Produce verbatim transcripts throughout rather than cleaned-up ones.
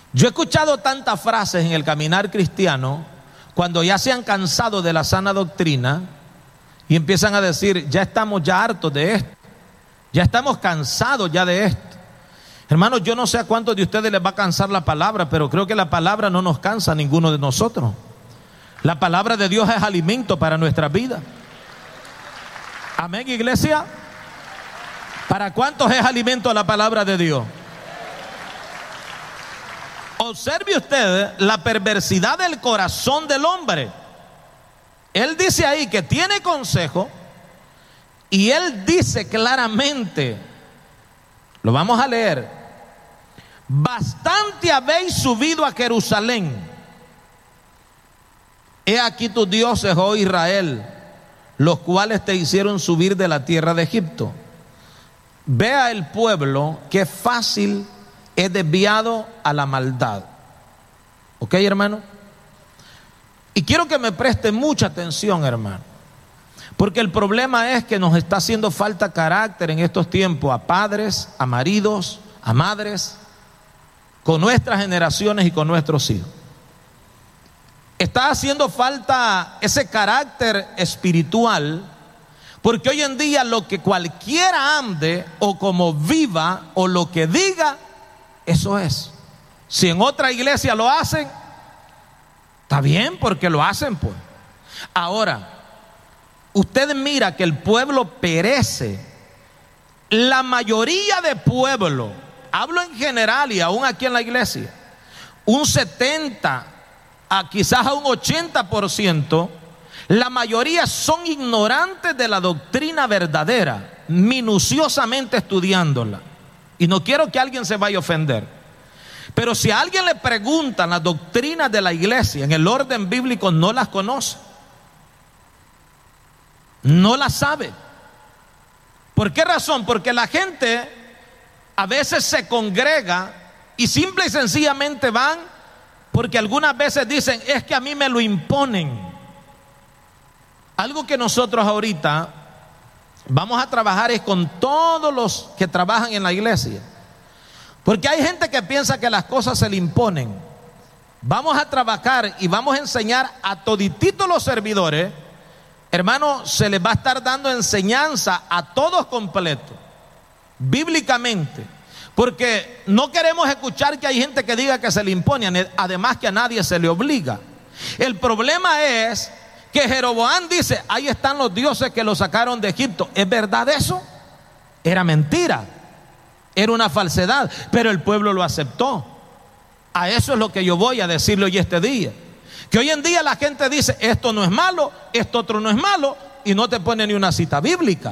Yo he escuchado tantas frases en el caminar cristiano cuando ya se han cansado de la sana doctrina y empiezan a decir: ya estamos ya hartos de esto, ya estamos cansados ya de esto. Hermanos, yo no sé a cuántos de ustedes les va a cansar la palabra, pero creo que la palabra no nos cansa a ninguno de nosotros. La palabra de Dios es alimento para nuestra vida. Amén, iglesia. ¿Para cuántos es alimento la palabra de Dios? Observe usted la perversidad del corazón del hombre. Él dice ahí que tiene consejo y él dice claramente, lo vamos a leer: bastante habéis subido a Jerusalén. He aquí tus dioses, oh Israel, los cuales te hicieron subir de la tierra de Egipto. Vea el pueblo que fácil es desviado a la maldad. ¿Ok, hermano? Y quiero que me preste mucha atención, hermano, porque el problema es que nos está haciendo falta carácter en estos tiempos a padres, a maridos, a madres, con nuestras generaciones y con nuestros hijos. Está haciendo falta ese carácter espiritual, porque hoy en día lo que cualquiera ande o como viva o lo que diga, eso es. Si en otra iglesia lo hacen, está bien, porque lo hacen, pues. Ahora, usted mira que el pueblo perece. La mayoría de pueblo, hablo en general y aún aquí en la iglesia, un setenta a quizás a un ochenta por ciento, la mayoría son ignorantes de la doctrina verdadera, minuciosamente estudiándola. Y no quiero que alguien se vaya a ofender, pero si a alguien le preguntan las doctrinas de la iglesia en el orden bíblico, no las conoce, no las sabe. ¿Por qué razón? Porque la gente a veces se congrega y simple y sencillamente van porque algunas veces dicen: es que a mí me lo imponen. Algo que nosotros ahorita vamos a trabajar es con todos los que trabajan en la iglesia, porque hay gente que piensa que las cosas se le imponen. Vamos a trabajar y vamos a enseñar a todititos los servidores, hermano. Se les va a estar dando enseñanza a todos completo, bíblicamente, porque no queremos escuchar que hay gente que diga que se le impone, además que a nadie se le obliga. El problema es que Jeroboam dice: ahí están los dioses que lo sacaron de Egipto. ¿Es verdad eso? Era mentira, era una falsedad, pero el pueblo lo aceptó. A eso es lo que yo voy a decirle hoy este día, que hoy en día la gente dice: esto no es malo, esto otro no es malo, y no te pone ni una cita bíblica,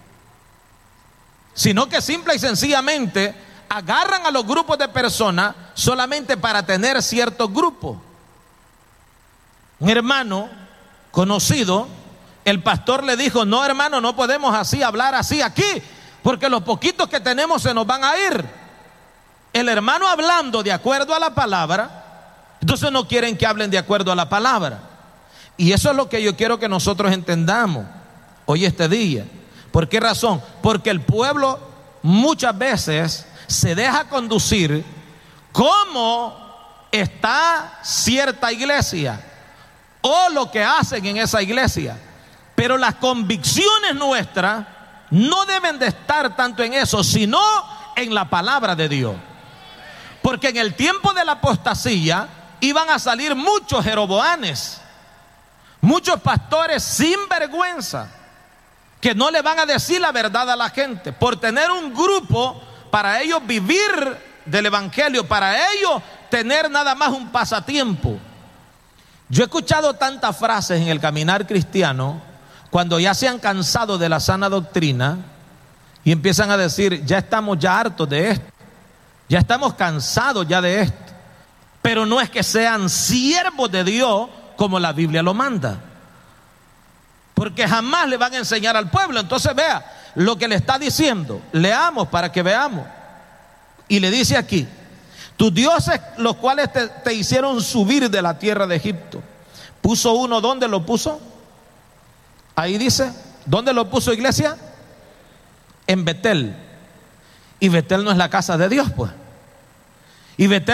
sino que simple y sencillamente agarran a los grupos de personas solamente para tener ciertos grupos. Un hermano conocido, el pastor le dijo: no, hermano, no podemos así hablar así aquí, porque los poquitos que tenemos se nos van a ir. El hermano hablando de acuerdo a la palabra, entonces no quieren que hablen de acuerdo a la palabra. Y eso es lo que yo quiero que nosotros entendamos hoy este día. ¿Por qué razón? Porque el pueblo muchas veces se deja conducir como está cierta iglesia o lo que hacen en esa iglesia, pero las convicciones nuestras no deben de estar tanto en eso, sino en la palabra de Dios. Porque en el tiempo de la apostasía iban a salir muchos jeroboanes, muchos pastores sin vergüenza, que no le van a decir la verdad a la gente por tener un grupo, para ellos vivir del evangelio, para ellos tener nada más un pasatiempo. Yo he escuchado tantas frases en el caminar cristiano cuando ya se han cansado de la sana doctrina y empiezan a decir: ya estamos ya hartos de esto, ya estamos cansados ya de esto. Pero no es que sean siervos de Dios como la Biblia lo manda, porque jamás le van a enseñar al pueblo. Entonces vea lo que le está diciendo, leamos para que veamos. Y le dice aquí: tus dioses, los cuales te, te hicieron subir de la tierra de Egipto. Puso uno, ¿dónde lo puso? Ahí dice, ¿dónde lo puso, iglesia? En Betel. Y Betel no es la casa de Dios, pues. Y Betel